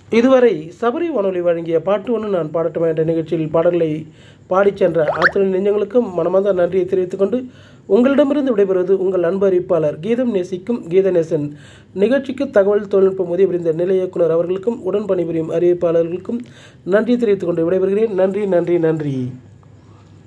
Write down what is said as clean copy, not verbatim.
இதுவரை சபரி வானொலி வழங்கிய பாட்டு ஒன்று நான் பாடட்டுமா என்ற நிகழ்ச்சியில் பாடல்களை பாடிச் சென்ற அத்தனை நெஞ்சங்களுக்கும் மனமார்ந்த நன்றியை தெரிவித்துக் கொண்டு உங்களிடமிருந்து விடைபெறுவது உங்கள் அன்பு அறிவிப்பாளர் கீதம் நேசிக்கும் கீதநேசன். நிகழ்ச்சிக்கு தகவல் தொழில்நுட்பம் உதவி புரிந்த நிலை இயக்குனர் அவர்களுக்கும் உடன் பணிபுரியும் அறிவிப்பாளர்களுக்கும் நன்றி தெரிவித்துக் கொண்டு விடைபெறுகிறேன். நன்றி நன்றி நன்றி.